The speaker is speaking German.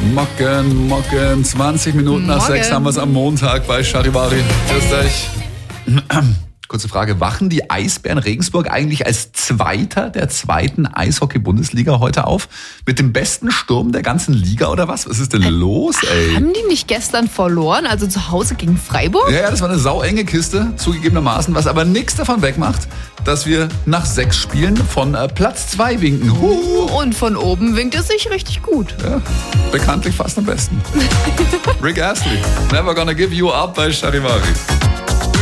Morgen, 20 Minuten nach 6 haben wir es am Montag bei Charivari. Grüß euch. Kurze Frage, wachen die Eisbären Regensburg eigentlich als Zweiter der zweiten Eishockey-Bundesliga heute auf? Mit dem besten Sturm der ganzen Liga oder was? Was ist denn los, ey? Haben die nicht gestern verloren, also zu Hause gegen Freiburg? Ja, das war eine sauenge Kiste, zugegebenermaßen, was aber nichts davon wegmacht, dass wir nach 6 Spielen von Platz 2 winken. Und von oben winkt es sich richtig gut. Ja, bekanntlich fast am besten. Rick Astley, Never Gonna Give You Up bei Charivari.